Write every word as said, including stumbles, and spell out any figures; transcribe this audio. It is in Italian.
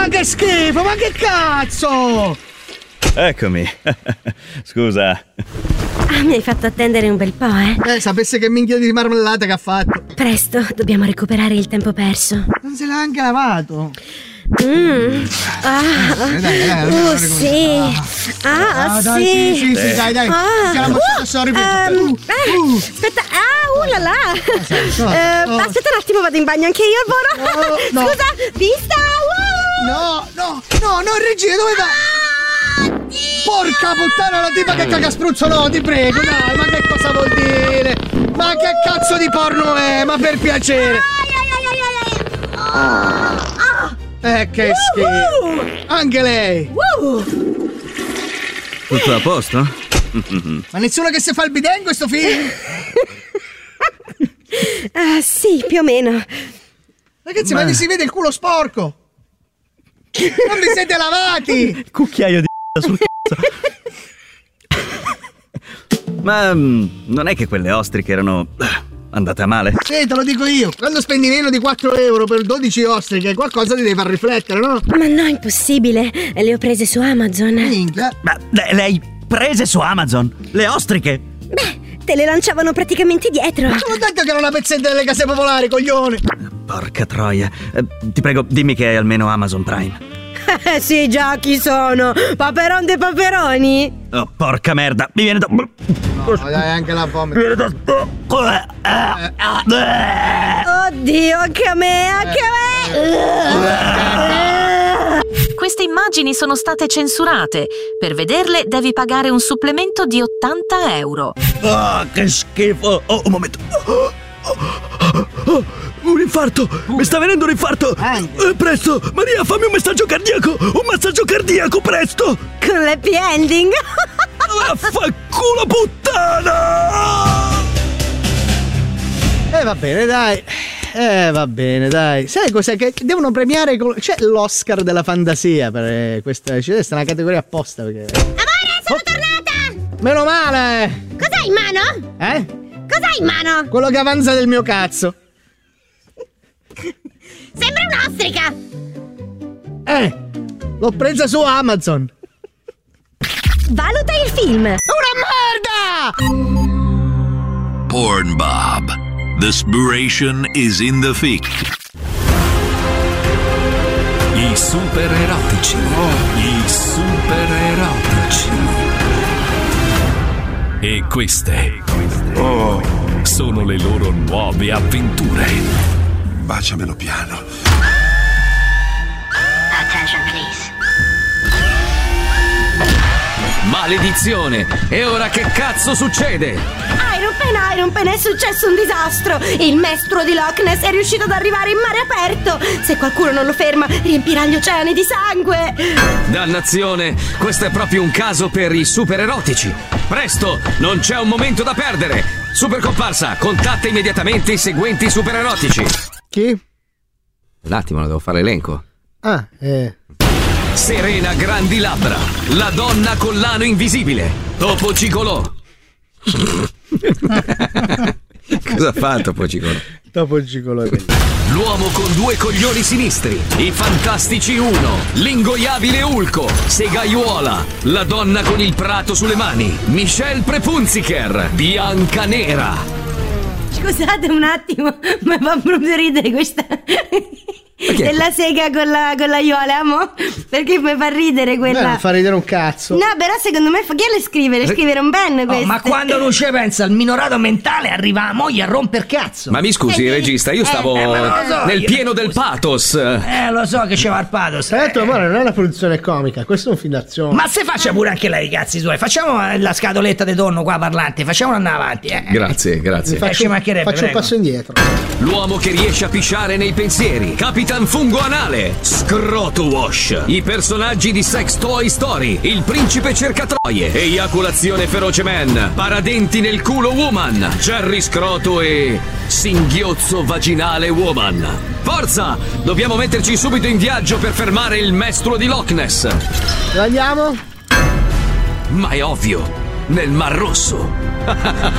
Ma che schifo, ma che cazzo! Eccomi. Scusa. Ah, mi hai fatto attendere un bel po', eh? Eh, sapesse che minchia di marmellata che ha fatto. Presto, dobbiamo recuperare il tempo perso. Non se l'ha anche lavato. Mm. Ah. Dai, dai, dai, Oh, dai, sì. Ah, Ah, sì. dai, sì, sì, sì, Eh. dai, dai. Ah. Che la mozzata sto ripeto. Ehm, Uh, ah, uh. Aspetta, ah, uh là là. no, Eh, no. Aspetta un attimo, vado in bagno anche io al volo. No, no. Scusa, vista. Uh. No, no, no, no, regia, dove va? Porca puttana, la tipa che caga spruzzo, no, ti prego, dai, ma che cosa vuol dire? Ma che cazzo di porno è? Ma per piacere. Eh, che schifo. Anche lei. Tutto a posto? Ma nessuno che si fa il bidet in questo film? Ah, sì, più o meno. Ragazzi, ma, ma si vede il culo sporco. Non vi siete lavati. Cucchiaio di sul cazzo. Ma mm, non è che quelle ostriche erano andate a male? Sì, te lo dico io. Quando spendi meno di quattro euro per dodici ostriche, qualcosa ti devi far riflettere, no? Ma no, impossibile. Le ho prese su Amazon. Minchia. Ma le, le hai prese su Amazon? Le ostriche? Beh, te le lanciavano praticamente dietro. Ma sono detto che era una pezzetta delle case popolari, coglione. Porca troia. Eh, ti prego, dimmi che hai almeno Amazon Prime. Eh sì, già, chi sono? Paperon dei paperoni? Oh, porca merda, mi viene da... No, dai, anche la vomito. Mi viene da... Oddio, anche a me, anche a me. Queste immagini sono state censurate. Per vederle devi pagare un supplemento di ottanta euro. Ah, che schifo. Oh, un momento. Oh, oh, oh. Un infarto! Mi sta venendo un infarto! Eh, presto! Maria, fammi un messaggio cardiaco! Un massaggio cardiaco, presto! Con l'happy ending! Vaffanculo puttana! Eh, va bene, dai. Eh, va bene, dai. Sai cos'è? Che devono premiare. Col... C'è l'Oscar della fantasia per eh, questa. C'è una categoria apposta. Perché... Amore, sono oh. tornata! Meno male! Cos'hai in mano? Eh? Cos'hai in mano? Quello che avanza del mio cazzo. Sembra un'ostrica! Eh, l'ho presa su Amazon. Valuta il film! Una merda! Pornbob. The spiration is in the fic. I super erotici. I super erotici. E queste oh, sono le loro nuove avventure. Baciamelo piano. Attention, please. Maledizione! E ora che cazzo succede? Iron Pen, Iron Pen, è successo un disastro! Il mestro di Loch Ness è riuscito ad arrivare in mare aperto! Se qualcuno non lo ferma, riempirà gli oceani di sangue! Dannazione! Questo è proprio un caso per i super erotici! Presto! Non c'è un momento da perdere! Super comparsa, contatta immediatamente i seguenti super erotici! Chi? Un attimo, devo fare l'elenco. Ah, eh. Serena Grandi Labbra, la donna con l'ano invisibile, Topo Gigolò. Cosa ha fatto poi Gigolò? Dopo il gigolo. L'uomo con due coglioni sinistri, i Fantastici uno, l'ingoiabile Ulco, Segaiuola, la donna con il prato sulle mani, Michelle Prepunziker, Bianca Nera. Scusate un attimo, mi fa proprio ridere questa della sega con la, con la aiuola, amo? Perché mi fa ridere quella. Non fa ridere un cazzo. No, però secondo me chi le scrive? Le scrivono bene queste. Oh, ma quando non ci pensa al minorato mentale arriva a moglie a romper cazzo. Ma mi scusi, regista, io stavo eh, eh, lo so, nel io pieno scusi. del pathos. Eh, lo so che c'è il pathos. Tra l'altro, amore, non è una produzione comica, questo è un film d'azione. Ma se faccia pure anche lei, cazzi suoi. Facciamo la scatoletta di tonno qua parlante, facciamola andare avanti. Eh. Grazie, grazie. Faccio, ci mancherebbe, faccio un prego. passo indietro. L'uomo che riesce a pisciare nei pensieri, Capitan Fungo Anale, Scroto Wash, i personaggi di Sex Toy Story, il principe cercatroie, eiaculazione feroce man, paradenti nel culo woman, Jerry Scroto e singhiozzo vaginale woman. Forza! Dobbiamo metterci subito in viaggio per fermare il mestro di Loch Ness. Dove andiamo? Ma è ovvio, nel Mar Rosso.